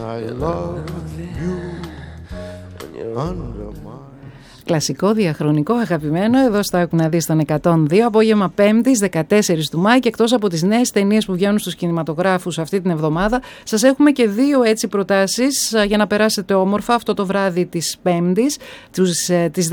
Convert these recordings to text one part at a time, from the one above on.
I love you under my... Κλασικό, διαχρονικό, αγαπημένο, εδώ στα Άκου να δεις στον 102, απόγευμα 5ης 14 του Μάη, και εκτός από τις νέες ταινίες που βγαίνουν στους κινηματογράφους αυτή την εβδομάδα, σας έχουμε και δύο έτσι προτάσεις για να περάσετε όμορφα αυτό το βράδυ της 5ης, της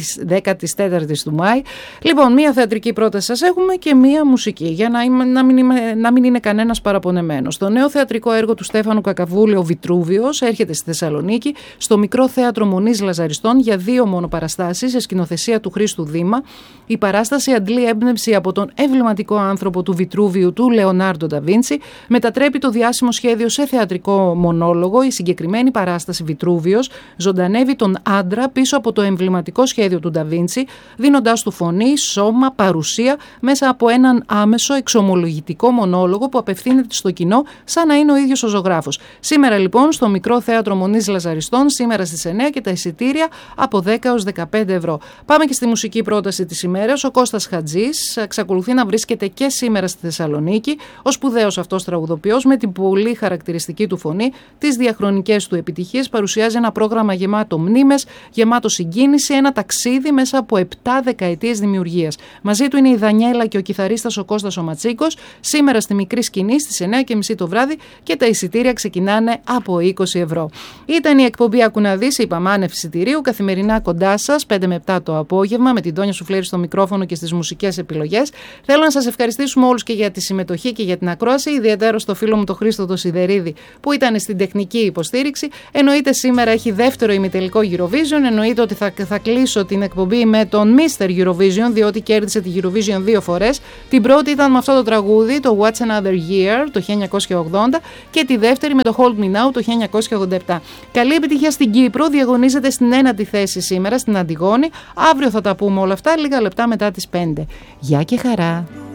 14ης του Μάη. Λοιπόν, μία θεατρική πρόταση σας έχουμε και μία μουσική, για να μην είναι κανένας παραπονεμένος. Το νέο θεατρικό έργο του Στέφανου Κακαβούλη, ο Βιτρούβιος, έρχεται στη Θεσσαλονίκη, στο Μικρό Θέατρο Μονής Λαζαριστών, για 2 μόνο παραστάσεις, σε σκηνοθεσία του Χρήστου Δήμα. Η παράσταση αντλεί έμπνευση από τον εμβληματικό άνθρωπο του Βιτρούβιου του Λεωνάρντο Νταβίντσι, μετατρέπει το διάσημο σχέδιο σε θεατρικό μονόλογο. Η συγκεκριμένη παράσταση Βιτρούβιος ζωντανεύει τον άντρα πίσω από το εμβληματικό σχέδιο του Νταβίντσι, δίνοντάς του φωνή, σώμα, παρουσία μέσα από έναν άμεσο εξομολογητικό μονόλογο που απευθύνεται στο κοινό σαν να είναι ο ίδιος ο ζωγράφος. Σήμερα λοιπόν στο Μικρό Θέατρο Μονής Λαζαριστών, σήμερα στις 9, και τα εισιτήρια από 10 έως 15 ευρώ. Πάμε και στη μουσική πρόταση της ημέρας. Ο Κώστας Χατζής εξακολουθεί να βρίσκεται και σήμερα στη Θεσσαλονίκη. Ο σπουδαίος αυτός τραγουδοποιός, με την πολύ χαρακτηριστική του φωνή, τις διαχρονικές του επιτυχίες, παρουσιάζει ένα πρόγραμμα γεμάτο μνήμες, γεμάτο συγκίνηση, ένα ταξίδι μέσα από 7 δεκαετίες δημιουργίας. Μαζί του είναι η Δανιέλα και ο κιθαρίστας ο Κώστας ο Ματσίκος, σήμερα στη Μικρή Σκηνή στις 9:30 το βράδυ, και τα εισιτήρια ξεκινάνε από 20 ευρώ. Ήταν η εκπομπή Άκου να δεις, είπαμε, άνευ εισιτηρίου, καθημερινά κοντά σας, 5 με 7 το απόγευμα, με την Τόνια Σουφλέρη στο μικρόφωνο και στις μουσικές επιλογές. Θέλω να σας ευχαριστήσουμε όλους και για τη συμμετοχή και για την ακρόαση, ιδιαίτερα στο φίλο μου τον Χρήστο το Σιδερίδη που ήταν στην τεχνική υποστήριξη. Εννοείται σήμερα έχει δεύτερο ημιτελικό Eurovision, εννοείται ότι θα κλείσω την εκπομπή με τον Mr. Eurovision, διότι κέρδισε τη Eurovision 2 φορές. Την πρώτη ήταν με αυτό το τραγούδι, το What's Another Year, το 1980, και τη δεύτερη με το Hold Me Now, το 1987. Καλή επιτυχία στην Κύπρο, διαγωνίζεται στην 1η θέση σήμερα στην Αντιγόνη. Αύριο θα τα πούμε όλα αυτά λίγα λεπτά μετά τις 5. Γεια και χαρά!